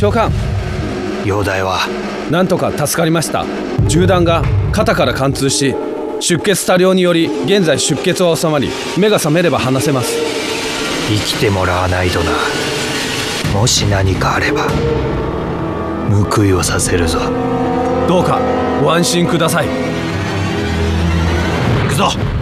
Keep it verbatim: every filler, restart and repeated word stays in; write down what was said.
長官、 容体は？ なんとか助かりました。銃弾が肩から貫通し、出血多量により現在出血は収まり、目が覚めれば話せます。 生きてもらわないとな。もし何かあれば報いをさせるぞ。 どうかご安心ください。 行くぞ。